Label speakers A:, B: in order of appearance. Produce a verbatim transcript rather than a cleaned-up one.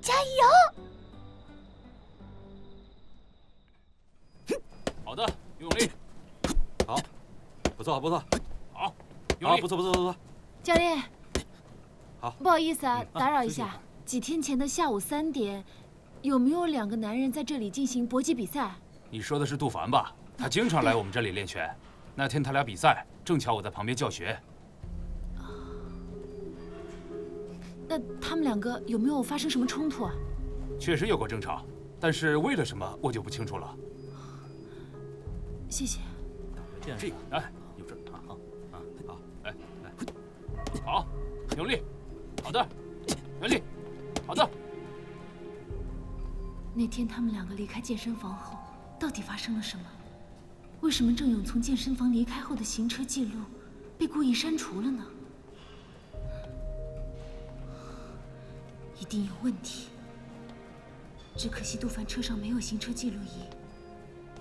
A: 加油！
B: 好的，用力。
C: 好，不错不错。
B: 好，用
C: 好，
B: 力。
C: 不错不错不错。
A: 教练，
C: 好，
A: 不好意思啊，打扰一
C: 休息
A: 下。几天前的下午三点，有没有两个男人在这里进行搏击比赛？
B: 你说的是杜凡吧？他经常来我们这里练拳。那天他俩比赛，正巧我在旁边教学。
A: 那他们两个有没有发生什么冲突啊？
B: 确实有过争吵，但是为了什么我就不清楚了。
A: 谢谢。
B: 这个，来，
C: 有这啊好啊好，
B: 来来，好，用力，好的，用力，好的。
A: 那天他们两个离开健身房后，到底发生了什么？为什么郑勇从健身房离开后的行车记录被故意删除了呢？一定有问题。只可惜杜凡车上没有行车记录仪。